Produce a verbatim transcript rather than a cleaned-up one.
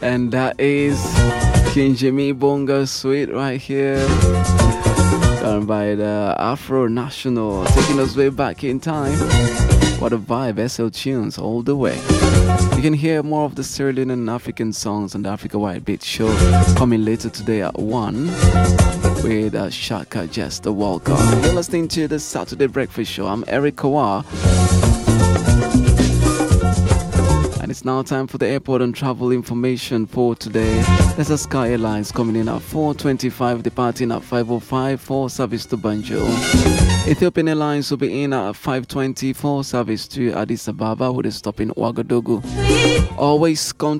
And that is King Jimmy Bonga Suite right here, done by the Afro National, taking us way back in time. What a vibe, S L Tunes all the way. You can hear more of the Sterling and African songs on the Africa White Beat Show coming later today at one with uh, Shaka Jester Walker. You're listening to the Saturday Breakfast Show. I'm Eric Kawa. And it's now time for the airport and travel information for today. There's a Sky Airlines coming in at four twenty-five, departing at five oh five for service to Banjul. Ethiopian Airlines will be in at five twenty for service to Addis Ababa with a stop in Ouagadougou. Always